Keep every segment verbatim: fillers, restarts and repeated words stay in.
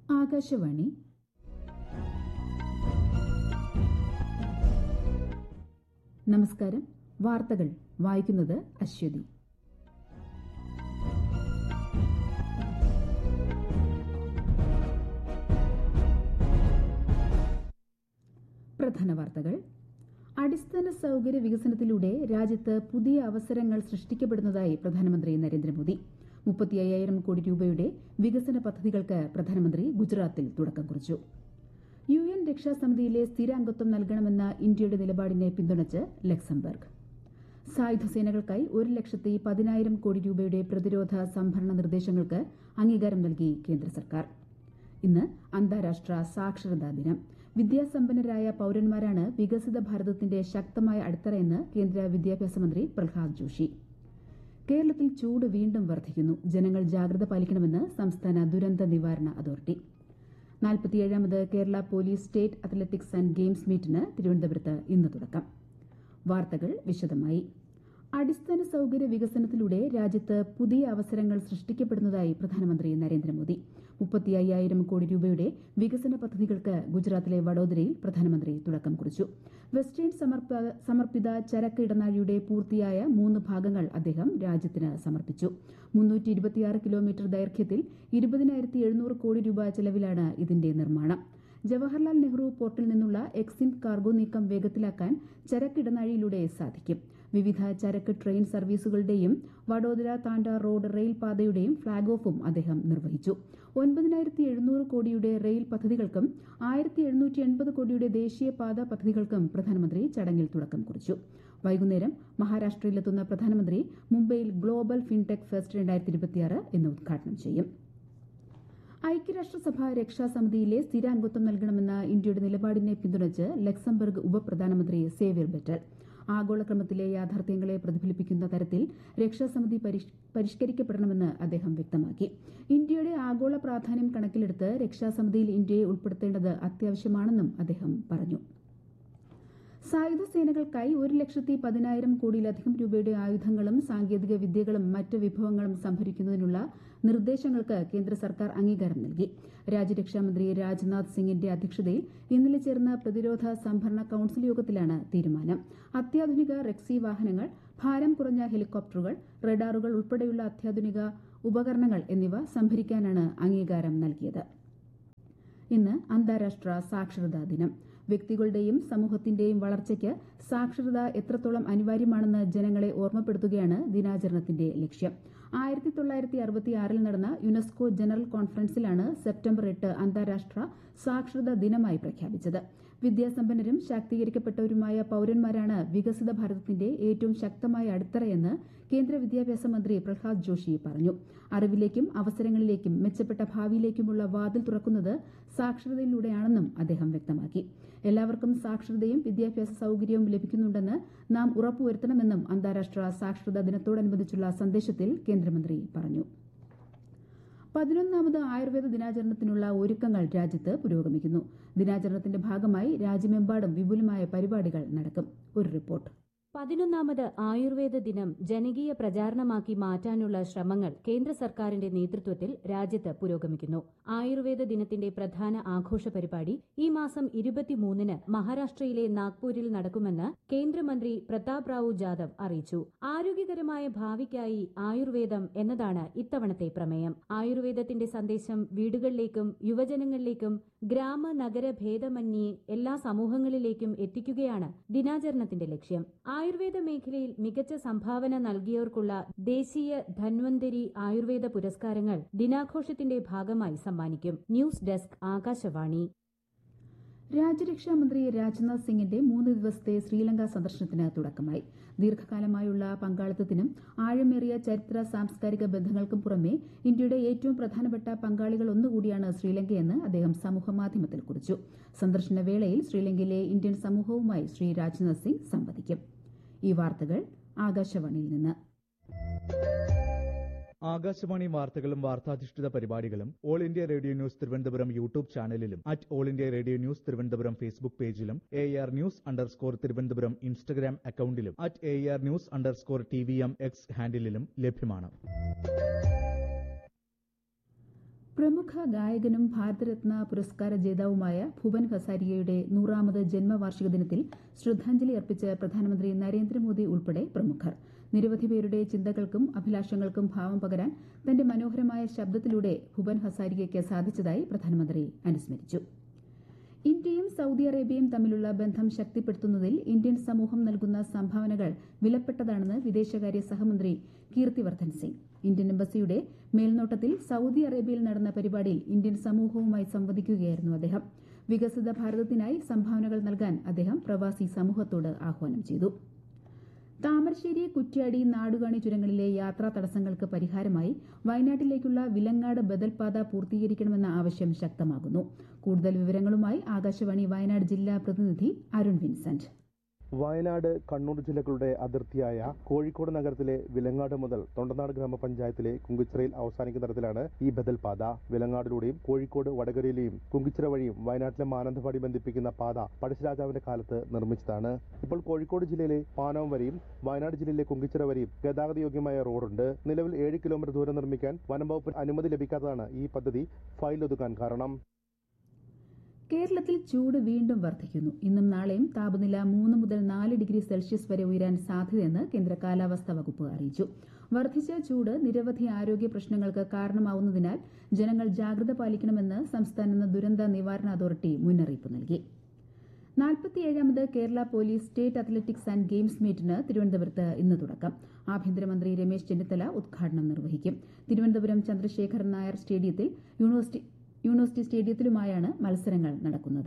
ആകാശവാണി. നമസ്കാരം. വാർത്തകൾ വായിക്കുന്നത് അശ്വതി. പ്രധാന വാർത്തകൾ. അടിസ്ഥാന സൌകര്യ വികസനത്തിലൂടെ രാജ്യത്ത് പുതിയ അവസരങ്ങൾ സൃഷ്ടിക്കപ്പെടുന്നതായി പ്രധാനമന്ത്രി നരേന്ദ്രമോദി. മുപ്പത്തി അയ്യായിരം കോടി രൂപയുടെ വികസന പദ്ധതികൾക്ക് പ്രധാനമന്ത്രി ഗുജറാത്തിൽ തുടക്കം കുറിച്ചു. യു എൻ രക്ഷാസമിതിയിലെ സ്ഥിരാംഗത്വം നൽകണമെന്ന ഇന്ത്യയുടെ നിലപാടിനെ പിന്തുണച്ച് ലക്സംബർഗ്. സായുധ സേനകൾക്കായി ഒരു ലക്ഷത്തി പതിനായിരം കോടി രൂപയുടെ പ്രതിരോധ സംഭരണ നിർദ്ദേശങ്ങൾക്ക് അംഗീകാരം നൽകി കേന്ദ്ര സർക്കാർ. ഇന്ന് അന്താരാഷ്ട്ര സാക്ഷരതാ ദിനം. വിദ്യാസമ്പന്നരായ പൌരന്മാരാണ് വികസിത ഭാരതത്തിന്റെ ശക്തമായ അടിത്തറയെന്ന് കേന്ദ്ര വിദ്യാഭ്യാസ മന്ത്രി പ്രഹ്ലാദ് ജോഷി. കേരളത്തിൽ ചൂട് വീണ്ടും വർദ്ധിക്കുന്നു. ജനങ്ങൾ ജാഗ്രത പാലിക്കണമെന്ന് സംസ്ഥാന ദുരന്ത നിവാരണ authority. നാൽപ്പത്തിയേഴാമത് Kerala police state athletics and games മീറ്റിന് തിരുവനന്തപുരത്ത് ഇന്ന് തുടക്കം. വാർത്തകൾ വിശദമായി. അടിസ്ഥാന സൌകര്യ വികസനത്തിലൂടെ രാജ്യത്ത് പുതിയ അവസരങ്ങൾ സൃഷ്ടിക്കപ്പെടുന്നതായി പ്രധാനമന്ത്രി നരേന്ദ്രമോദി. മുപ്പത്തി അയ്യായിരം കോടി രൂപയുടെ വികസന പദ്ധതികൾക്ക് ഗുജറാത്തിലെ വഡോദരയിൽ പ്രധാനമന്ത്രി തുടക്കം കുറിച്ചു. വെസ്റ്റേൺ സമർപ്പിത ചരക്ക് ഇടനാഴിയുടെ പൂർത്തിയായ മൂന്ന് ഭാഗങ്ങൾ അദ്ദേഹം രാജ്യത്തിന് സമർപ്പിച്ചു. മുന്നൂറ്റി ഇരുപത്തിയാറ് കിലോമീറ്റർ ദൈർഘ്യത്തിൽ ഇരുപതിനായിരത്തി എഴുന്നൂറ് കോടി രൂപ ചെലവിലാണ് ഇതിന്റെ നിർമ്മാണം. ജവഹർലാൽ നെഹ്റു പോർട്ടിൽ നിന്നുള്ള എക്സിം കാർഗോ നീക്കം വേഗത്തിലാക്കാൻ ചരക്ക് ഇടനാഴിയിലൂടെ സാധിക്കും. വിവിധ ചരക്ക് ട്രെയിൻ സർവീസുകളുടെയും വഡോദര താണ്ട റോഡ് റെയിൽ പാതയുടെയും ഫ്ളാഗ് ഓഫും അദ്ദേഹം നിർവഹിച്ചു. ഒൻപതിനായിരത്തി എഴുന്നൂറ് കോടിയുടെ റെയിൽ പദ്ധതികൾക്കും ആയിരത്തി എഴുന്നൂറ്റി എൺപത് കോടിയുടെ ദേശീയപാത പദ്ധതികൾക്കും പ്രധാനമന്ത്രി ചടങ്ങിൽ തുടക്കം കുറിച്ചു. വൈകുന്നേരം മഹാരാഷ്ട്രയിലെത്തുന്ന പ്രധാനമന്ത്രി മുംബൈയിൽ ഗ്ലോബൽ ഫിൻടെക് ഫെസ്റ്റ് രണ്ടായിരത്തി ഇരുപത്തിയാറ് എന്ന് ഉദ്ഘാടനം ചെയ്യും. ഐക്യരാഷ്ട്രസഭ രക്ഷാസമിതിയിലെ സ്ഥിരാംഗത്വം നൽകണമെന്ന ഇന്ത്യയുടെ നിലപാടിനെ പിന്തുണച്ച് ലക്സംബർഗ് ഉപപ്രധാനമന്ത്രി സേവ്യർ ബെറ്റൽ. ആഗോളക്രമത്തിലെ യാഥാർത്ഥ്യങ്ങളെ പ്രതിഫലിപ്പിക്കുന്ന തരത്തിൽ രക്ഷാസമിതി പരിഷ്കരിക്കപ്പെടണമെന്ന് അദ്ദേഹം വ്യക്തമാക്കി. ഇന്ത്യയുടെ ആഗോള പ്രാധാന്യം കണക്കിലെടുത്ത് രക്ഷാസമിതിയിൽ ഇന്ത്യയെ ഉൾപ്പെടുത്തേണ്ടത് അത്യാവശ്യമാണെന്നും അദ്ദേഹം പറഞ്ഞു. സായുധ സേനകൾക്കായി ഒരു ലക്ഷത്തി പതിനായിരം കോടിയിലധികം രൂപയുടെ ആയുധങ്ങളും സാങ്കേതിക വിദ്യകളും മറ്റ് വിഭവങ്ങളും സംഭരിക്കുന്നതിനുള്ള നിർദ്ദേശങ്ങൾക്ക് കേന്ദ്ര സർക്കാർ അംഗീകാരം നൽകി. രാജ്യരക്ഷാമന്ത്രി രാജ്നാഥ് സിംഗിന്റെ അധ്യക്ഷതയിൽ ഇന്നലെ ചേർന്ന പ്രതിരോധ സംഭരണ കൌൺസിൽ യോഗത്തിലാണ് തീരുമാനം. അത്യാധുനിക റെക്സി വാഹനങ്ങൾ, ഭാരം കുറഞ്ഞ ഹെലികോപ്റ്ററുകൾ, റഡാറുകൾ ഉൾപ്പെടെയുള്ള അത്യാധുനിക ഉപകരണങ്ങൾ എന്നിവ സംഭരിക്കാനാണ് അംഗീകാരം നൽകിയത്. ഇന്ന് അന്താരാഷ്ട്ര സാക്ഷരതാ ദിനം. വ്യക്തികളുടെയും സമൂഹത്തിന്റെയും വളർച്ചയ്ക്ക് സാക്ഷരത എത്രത്തോളം അനിവാര്യമാണെന്ന് ജനങ്ങളെ ഓർമ്മപ്പെടുത്തുകയാണ് ദിനാചരണത്തിന്റെ ലക്ഷ്യം. ആയിരത്തി തൊള്ളായിരത്തി അറുപത്തിയാറിൽ നടന്ന യുനെസ്കോ ജനറൽ കോൺഫറൻസിലാണ് സെപ്റ്റംബർ എട്ട് അന്താരാഷ്ട്ര സാക്ഷരതാ ദിനമായി പ്രഖ്യാപിച്ചത്. വിദ്യാസമ്പന്നരും ശാക്തീകരിക്കപ്പെട്ടവരുമായ പൌരന്മാരാണ് വികസിത ഭാരതത്തിന്റെ ഏറ്റവും ശക്തമായ അടിത്തറയെന്ന് കേന്ദ്ര വിദ്യാഭ്യാസ മന്ത്രി പ്രഹ്ലാദ് ജോഷി പറഞ്ഞു. അറിവിലേക്കും അവസരങ്ങളിലേക്കും മെച്ചപ്പെട്ട ഭാവിയിലേക്കുമുള്ള വാതിൽ തുറക്കുന്നത് സാക്ഷരതയിലൂടെയാണെന്നും അദ്ദേഹം വ്യക്തമാക്കി. എല്ലാവർക്കും സാക്ഷരതയും വിദ്യാഭ്യാസ സൌകര്യവും ലഭിക്കുന്നുണ്ടെന്ന് നാം ഉറപ്പുവരുത്തണമെന്നും അന്താരാഷ്ട്ര സാക്ഷരതാ ദിനത്തോടനുബന്ധിച്ചുള്ള സന്ദേശത്തിൽ കേന്ദ്രമന്ത്രി പറഞ്ഞു. പതിനൊന്നാമത് ആയുർവേദ ദിനാചരണത്തിനുള്ള ഒരുക്കങ്ങൾ രാജ്യത്ത് പുരോഗമിക്കുന്നു. ദിനാചരണത്തിന്റെ ഭാഗമായി രാജ്യമെമ്പാടും വിപുലമായ പരിപാടികൾ നടക്കും. ഒരു റിപ്പോർട്ട്. പതിനൊന്നാമത് ആയുർവേദ ദിനം ജനകീയ പ്രചാരണമാക്കി മാറ്റാനുള്ള ശ്രമങ്ങൾ കേന്ദ്ര സർക്കാരിന്റെ നേതൃത്വത്തിൽ രാജ്യത്ത് പുരോഗമിക്കുന്നു. ആയുർവേദ ദിനത്തിന്റെ പ്രധാന ആഘോഷ പരിപാടി ഈ മാസം ഇരുപത്തിമൂന്നിന് മഹാരാഷ്ട്രയിലെ നാഗ്പൂരിൽ നടക്കുമെന്ന് കേന്ദ്രമന്ത്രി പ്രതാപ് റാവു ജാദവ് അറിയിച്ചു. ആരോഗ്യകരമായ ഭാവിക്കായി ആയുർവേദം എന്നതാണ് ഇത്തവണത്തെ പ്രമേയം. ആയുർവേദത്തിന്റെ സന്ദേശം വീടുകളിലേക്കും യുവജനങ്ങളിലേക്കും ഗ്രാമ നഗര ഭേദമന്യേ എല്ലാ സമൂഹങ്ങളിലേക്കും എത്തിക്കുകയാണ് ദിനാചരണത്തിന്റെ ലക്ഷ്യം. ആയുർവേദ മേഖലയിൽ മികച്ച സംഭാവന നൽകിയവർക്കുള്ള ദേശീയ ധന്വന്തരി ആയുർവേദ പുരസ്കാരങ്ങൾ ദിനാഘോഷത്തിന്റെ ഭാഗമായി സമ്മാനിക്കും. News desk, Akashvani. രാജ്യരക്ഷാമന്ത്രി രാജ്നാഥ് സിംഗിന്റെ മൂന്ന് ദിവസത്തെ ശ്രീലങ്ക സന്ദർശനത്തിന് തുടക്കമായി. ദീർഘകാലമായുള്ള പങ്കാളിത്തത്തിനും ആഴമേറിയ ചരിത്ര സാംസ്കാരിക ബന്ധങ്ങൾക്കും പുറമെ ഇന്ത്യയുടെ ഏറ്റവും പ്രധാനപ്പെട്ട പങ്കാളികൾ ഒന്നുകൂടിയാണ് ശ്രീലങ്കയെന്ന് അദ്ദേഹം സമൂഹമാധ്യമത്തിൽ കുറിച്ചു. സന്ദർശന വേളയിൽ ശ്രീലങ്കയിലെ ഇന്ത്യൻ സമൂഹവുമായി ശ്രീ രാജ്നാഥ് സിംഗ് സംവദിക്കും. ഈ വാർത്തകൾ ആകാശവാണിയിൽ നിന്ന്. ആകാശവാണി വാർത്തകളും വാർത്താധിഷ്ഠിത പരിപാടികളും all India radio news Thiruvananthapuram YouTube ചാനലിലും at all India radio news Thiruvananthapuram Facebook പേജിലും A R news underscore Thiruvananthapuram Instagram അക്കൌണ്ടിലും at A R news underscore T V M X ഹാൻഡിലും ലഭ്യമാണ്. പ്രമുഖ ഗായകനും ഭാരതരത്ന പുരസ്കാര ജേതാവുമായ ഭുവൻ ഹസാരികയുടെ നൂറാമത് ജന്മവാർഷിക ദിനത്തിൽ ശ്രദ്ധാഞ്ജലി അർപ്പിച്ച് പ്രധാനമന്ത്രി നരേന്ദ്രമോദി ഉൾപ്പെടെ പ്രമുഖർ. നിരവധി പേരുടെ ചിന്തകൾക്കും അഭിലാഷങ്ങൾക്കും ഭാവം പകരാൻ തന്റെ മനോഹരമായ ശബ്ദത്തിലൂടെ ഭുവൻ ഹസാരികയ്ക്ക് സാധിച്ചതായി പ്രധാനമന്ത്രി അനുസ്മരിച്ചു. ഇന്ത്യയും സൌദി അറേബ്യയും തമ്മിലുള്ള ബന്ധം ശക്തിപ്പെടുത്തുന്നതിൽ ഇന്ത്യൻ സമൂഹം നൽകുന്ന സംഭാവനകൾ വിലപ്പെട്ടതാണെന്ന് വിദേശകാര്യ സഹമന്ത്രി കീർത്തിവർദ്ധൻ സിംഗ്. ഇന്ത്യൻ എംബസിയുടെ മേൽനോട്ടത്തിൽ സൌദി അറേബ്യയിൽ നടന്ന പരിപാടിയിൽ ഇന്ത്യൻ സമൂഹവുമായി സംവദിക്കുകയായിരുന്നു അദ്ദേഹം. വികസിത ഭാരതത്തിനായി സംഭാവനകൾ നൽകാൻ അദ്ദേഹം പ്രവാസി സമൂഹത്തോട് ആഹ്വാനം ചെയ്തു. താമരശ്ശേരി, കുറ്റ്യാടി, നാടുകാണി ചുരങ്ങളിലെ യാത്രാ തടസ്സങ്ങൾക്ക് പരിഹാരമായി വയനാട്ടിലേക്കുള്ള വിലങ്ങാട് ബദൽപാത പൂർത്തീകരിക്കണമെന്ന ആവശ്യം ശക്തമാകുന്നു. കൂടുതൽ വിവരങ്ങളുമായി ആകാശവാണി വയനാട് ജില്ലാ പ്രതിനിധി അരുൺ വിൻസെന്റ്. വയനാട്, കണ്ണൂർ ജില്ലകളുടെ അതിർത്തിയായ കോഴിക്കോട് നഗരത്തിലെ വിലങ്ങാട് മുതൽ തൊണ്ടനാട് ഗ്രാമപഞ്ചായത്തിലെ കുങ്കിച്ചിറയിൽ അവസാനിക്കുന്ന തരത്തിലാണ് ഈ ബദൽപാത. വിലങ്ങാടിലൂടെയും കോഴിക്കോട് വടകരയിലെയും കുങ്കിച്ചിറ വഴിയും വയനാട്ടിലെ മാനന്തവാടി ബന്ധിപ്പിക്കുന്ന പാത പഴശ്ശിരാജാവിന്റെ കാലത്ത് നിർമ്മിച്ചതാണ്. ഇപ്പോൾ കോഴിക്കോട് ജില്ലയിലെ പാനവം വരെയും വയനാട് ജില്ലയിലെ കുങ്കിച്ചിറ വരെയും ഗതാഗത യോഗ്യമായ റോഡുണ്ട്. നിലവിൽ ഏഴ് കിലോമീറ്റർ ദൂരം നിർമ്മിക്കാൻ വനം വകുപ്പിന് അനുമതി ലഭിക്കാത്തതാണ് ഈ പദ്ധതി ഫയലൊതുക്കാൻ കാരണം. കേരളത്തിൽ ചൂട് വീണ്ടും വർദ്ധിക്കുന്നു. ഇന്നും നാളെയും താപനില മൂന്ന് മുതൽ നാല് ഡിഗ്രി സെൽഷ്യസ് വരെ ഉയരാൻ സാധ്യതയെന്ന് കേന്ദ്ര കാലാവസ്ഥാ വകുപ്പ് അറിയിച്ചു. വർദ്ധിച്ച ചൂട് നിരവധി ആരോഗ്യ പ്രശ്നങ്ങൾക്ക് കാരണമാവുന്നതിനാൽ ജനങ്ങൾ ജാഗ്രത പാലിക്കണമെന്ന് സംസ്ഥാന ദുരന്ത നിവാരണ അതോറിറ്റി മുന്നറിയിപ്പ് നൽകി. നാൽപ്പത്തിയേഴാമത് Kerala police state athletics and games മീറ്റിന് തിരുവനന്തപുരത്ത് ഇന്ന് തുടക്കം. ആഭ്യന്തരമന്ത്രി രമേശ് ചെന്നിത്തല ഉദ്ഘാടനം നിർവഹിക്കും. തിരുവനന്തപുരം ചന്ദ്രശേഖരൻ നായർ സ്റ്റേഡിയത്തിൽ യൂണിവേഴ്സിറ്റി യൂണിവേഴ്സിറ്റി സ്റ്റേഡിയത്തിലുമായാണ് മത്സരങ്ങൾ നടക്കുന്നത്.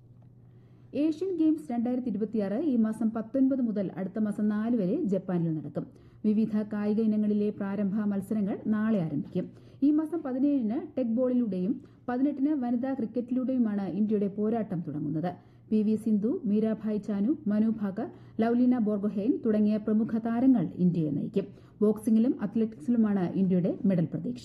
ഏഷ്യൻ ഗെയിംസ് രണ്ടായിരത്തി ഇരുപത്തിയാറ് ഈ മാസം പത്തൊൻപത് മുതൽ അടുത്ത മാസം നാല് വരെ ജപ്പാനിൽ നടക്കും. വിവിധ കായിക ഇനങ്ങളിലെ പ്രാരംഭ മത്സരങ്ങൾ നാളെ ആരംഭിക്കും. ഈ മാസം പതിനേഴിന് ടെക് ബോളിലൂടെയും പതിനെട്ടിന് വനിതാ ക്രിക്കറ്റിലൂടെയുമാണ് ഇന്ത്യയുടെ പോരാട്ടം തുടങ്ങുന്നത്. പി വി സിന്ധു, മീരാഭായ് ചാനു, മനു ഭാക്കർ, ലൌലിന ബോർഗോഹെയ്ൻ തുടങ്ങിയ പ്രമുഖ താരങ്ങൾ ഇന്ത്യയെ നയിക്കും. ബോക്സിംഗിലും അത്ലറ്റിക്സിലുമാണ് ഇന്ത്യയുടെ മെഡൽ പ്രതീക്ഷ.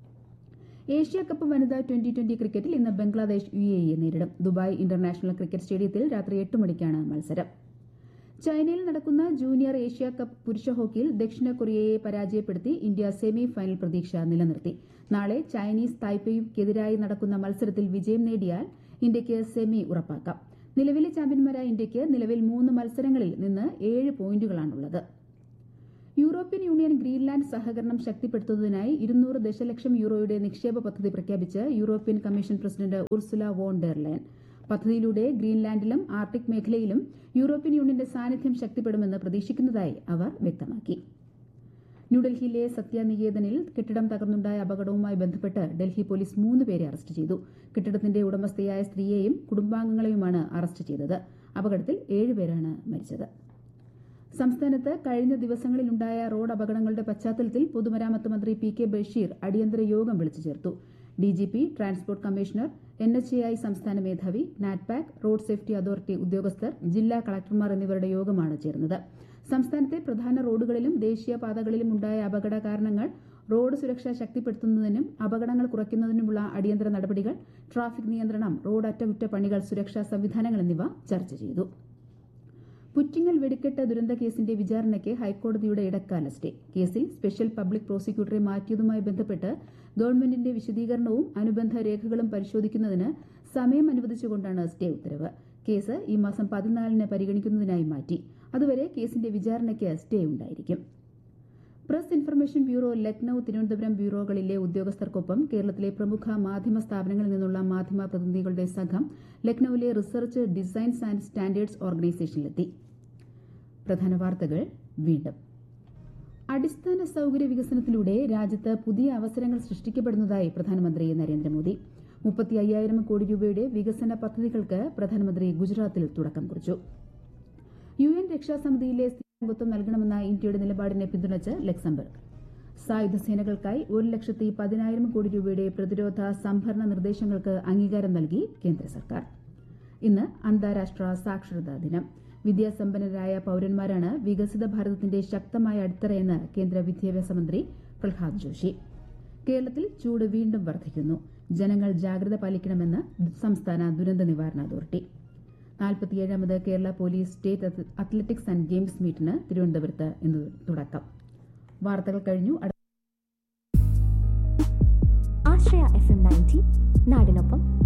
ഏഷ്യ കപ്പ് വനിതാ ട്വന്റി ട്വന്റി ക്രിക്കറ്റിൽ ഇന്ന് ബംഗ്ലാദേശ് യു എ ഇയെ നേരിടും. ദുബായ് ഇന്റർനാഷണൽ ക്രിക്കറ്റ് സ്റ്റേഡിയത്തിൽ രാത്രി എട്ട് മണിക്കാണ് മത്സരം. ചൈനയിൽ നടക്കുന്ന ജൂനിയർ ഏഷ്യ കപ്പ് പുരുഷ ഹോക്കിയിൽ ദക്ഷിണ കൊറിയയെ പരാജയപ്പെടുത്തി ഇന്ത്യ സെമി ഫൈനൽ പ്രതീക്ഷ നിലനിർത്തി. നാളെ ചൈനീസ് തായ്പേയ്ക്കെതിരായി നടക്കുന്ന മത്സരത്തിൽ വിജയം നേടിയാൽ ഇന്ത്യയ്ക്ക് സെമി ഉറപ്പാക്കാം. നിലവിലെ ചാമ്പ്യന്മാരായ ഇന്ത്യയ്ക്ക് നിലവിൽ മൂന്ന് മത്സരങ്ങളിൽ നിന്ന് ഏഴ് പോയിന്റുകളാണുള്ളത്. യൂറോപ്യൻ യൂണിയൻ ഗ്രീൻലാൻഡ് സഹകരണം ശക്തിപ്പെടുത്തുന്നതിനായി ഇരുന്നൂറ് ദശലക്ഷം യൂറോയുടെ നിക്ഷേപ പദ്ധതി പ്രഖ്യാപിച്ച് European commission president Ursula von der ലയൻ. പദ്ധതിയിലൂടെ ഗ്രീൻലാൻഡിലും ആർട്ടിക് മേഖലയിലും യൂറോപ്യൻ യൂണിയന്റെ സാന്നിധ്യം ശക്തിപ്പെടുമെന്ന് പ്രതീക്ഷിക്കുന്നതായി അവർ വ്യക്തമാക്കി. ന്യൂഡൽഹിയിലെ സത്യനികേതനിൽ കെട്ടിടം തകർന്നുണ്ടായ അപകടവുമായി ബന്ധപ്പെട്ട് ഡൽഹി പോലീസ് മൂന്ന് പേരെ അറസ്റ്റ് ചെയ്തു. കെട്ടിടത്തിന്റെ ഉടമസ്ഥയായ സ്ത്രീയെയും കുടുംബാംഗങ്ങളെയുമാണ് അറസ്റ്റ് ചെയ്തത്. അപകടത്തിൽ ഏഴുപേരാണ് മരിച്ചത്. സംസ്ഥാനത്ത് കഴിഞ്ഞ ദിവസങ്ങളിലുണ്ടായ റോഡ് അപകടങ്ങളുടെ പശ്ചാത്തലത്തിൽ പൊതുമരാമത്ത് മന്ത്രി പി കെ ബഷീർ അടിയന്തര യോഗം വിളിച്ചു ചേർത്തു. DGP, transport commissioner, N H A I സംസ്ഥാന മേധാവി, നാറ്റ്പാക്, റോഡ് സേഫ്റ്റി അതോറിറ്റി ഉദ്യോഗസ്ഥർ, ജില്ലാ കളക്ടർമാർ എന്നിവരുടെ യോഗമാണ് ചേർന്നത്. സംസ്ഥാനത്തെ പ്രധാന റോഡുകളിലും ദേശീയപാതകളിലും ഉണ്ടായ അപകട കാരണങ്ങൾ, റോഡ് സുരക്ഷ ശക്തിപ്പെടുത്തുന്നതിനും അപകടങ്ങൾ കുറയ്ക്കുന്നതിനുമുള്ള അടിയന്തര നടപടികൾ, ട്രാഫിക് നിയന്ത്രണം, റോഡ് അറ്റകുറ്റപ്പണികൾ, സുരക്ഷാ സംവിധാനങ്ങൾ എന്നിവ ചർച്ച ചെയ്തു. പുറ്റിങ്ങൽ വെടിക്കെട്ട് ദുരന്ത കേസിന്റെ വിചാരണയ്ക്ക് ഹൈക്കോടതിയുടെ ഇടക്കാല സ്റ്റേ. കേസിൽ സ്പെഷ്യൽ പബ്ലിക് പ്രോസിക്യൂട്ടറെ മാറ്റിയതുമായി ബന്ധപ്പെട്ട് ഗവൺമെന്റിന്റെ വിശദീകരണവും അനുബന്ധ രേഖകളും പരിശോധിക്കുന്നതിന് സമയം അനുവദിച്ചുകൊണ്ടാണ് സ്റ്റേ ഉത്തരവ്. കേസ് ഈ മാസം പതിനാലിന് പരിഗണിക്കുന്നതിനായി മാറ്റി. അതുവരെ കേസിന്റെ വിചാരണയ്ക്ക് സ്റ്റേ ഉണ്ടായിരിക്കും. Press information bureau Lucknow, Thiruvananthapuram ബ്യൂറോകളിലെ ഉദ്യോഗസ്ഥർക്കൊപ്പം കേരളത്തിലെ പ്രമുഖ മാധ്യമ സ്ഥാപനങ്ങളിൽ നിന്നുള്ള മാധ്യമ പ്രതിനിധികളുടെ സംഘം ലക്നൌവിലെ റിസർച്ച്, ഡിസൈൻസ് ആൻഡ് സ്റ്റാൻഡേർഡ്സ് ഓർഗനൈസേഷനിലെത്തി. പ്രധാന വാർത്തകൾ വീണ്ടും. അടിസ്ഥാന സൌകര്യ വികസനത്തിലൂടെ രാജ്യത്ത് പുതിയ അവസരങ്ങൾ സൃഷ്ടിക്കപ്പെടുന്നതായി പ്രധാനമന്ത്രി നരേന്ദ്രമോദി. മുപ്പത്തി അയ്യായിരം കോടി രൂപയുടെ വികസന പദ്ധതികൾക്ക് പ്രധാനമന്ത്രി ഗുജറാത്തിൽ തുടക്കം കുറിച്ചു. യു എൻ രക്ഷാസമിതിയിലെ അംഗത്വം നൽകണമെന്ന ഇന്ത്യയുടെ നിലപാടിനെ പിന്തുണച്ച് ലക്സംബർഗ്. സായുധ സേനകൾക്കായി ഒരു ലക്ഷത്തി പതിനായിരം കോടി രൂപയുടെ പ്രതിരോധ സംഭരണ നിർദ്ദേശങ്ങൾക്ക് അംഗീകാരം നൽകി കേന്ദ്ര സർക്കാർ. ഇന്ന് അന്താരാഷ്ട്ര സാക്ഷരതാ ദിനം. വിദ്യാസമ്പന്നരായ പൌരന്മാരാണ് വികസിത ഭാരതത്തിന്റെ ശക്തമായ അടിത്തറയെന്ന് കേന്ദ്ര വിദ്യാഭ്യാസ മന്ത്രി പ്രഹ്ലാദ് ജോഷി. കേരളത്തിൽ ചൂട് വീണ്ടും വർദ്ധിക്കുന്നു. ജനങ്ങൾ ജാഗ്രത പാലിക്കണമെന്ന് സംസ്ഥാന ദുരന്ത നിവാരണ authority. നാൽപ്പത്തിയേഴാമത് Kerala police state athletics and games മീറ്റിന് തിരുവനന്തപുരത്ത് ഇന്ന് തുടക്കം. വാർത്തകൾ കഴിഞ്ഞു. ആശ്രയ എഫ് എം നയൻറ്റി നാടിനൊപ്പം